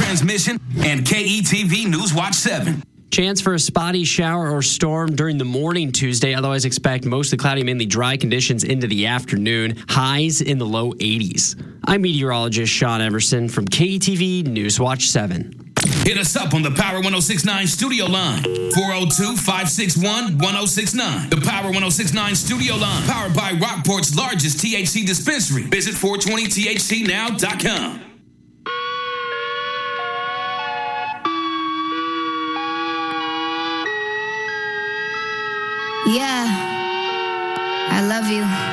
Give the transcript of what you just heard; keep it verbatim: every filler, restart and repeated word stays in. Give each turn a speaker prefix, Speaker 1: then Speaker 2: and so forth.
Speaker 1: transmission, and K E T V News Watch seven.
Speaker 2: Chance for a spotty shower or storm during the morning Tuesday. Otherwise, expect mostly cloudy, mainly dry conditions into the afternoon. Highs in the low eighties. I'm meteorologist Sean Everson from K E T V News Watch seven.
Speaker 1: Hit us up on the Power ten sixty-nine studio line, four oh two, five six one, one oh six nine. The Power ten sixty-nine studio line, powered by Rockport's largest T H C dispensary. Visit four twenty T H C now dot com.
Speaker 3: Yeah, I love you.